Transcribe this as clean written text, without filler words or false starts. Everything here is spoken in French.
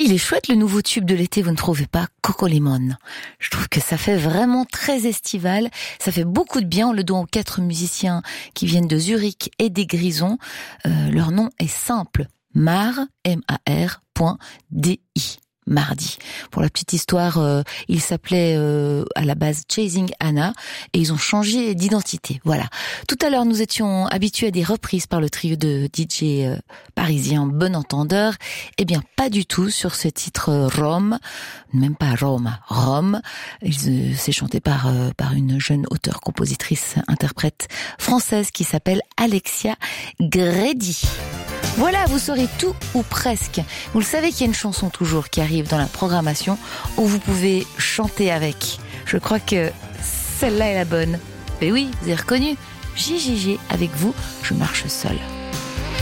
Il est chouette le nouveau tube de l'été, vous ne trouvez pas? Coco Limon. Je trouve que ça fait vraiment très estival. Ça fait beaucoup de bien. On le doit aux 4 musiciens qui viennent de Zurich et des Grisons. Leur nom est simple. mar.di. Mardi. Pour la petite histoire, il s'appelait à la base Chasing Anna et ils ont changé d'identité. Voilà. Tout à l'heure, nous étions habitués à des reprises par le trio de DJ parisien Bon Entendeur. Eh bien, pas du tout sur ce titre Rome, même pas Rome, Rome. C'est chanté par une jeune auteure, compositrice, interprète française qui s'appelle Alexia Grédy. Voilà, vous saurez tout ou presque. Vous le savez qu'il y a une chanson toujours qui arrive dans la programmation où vous pouvez chanter avec. Je crois que celle-là est la bonne. Mais oui, vous avez reconnu. JJG, avec vous, je marche seule.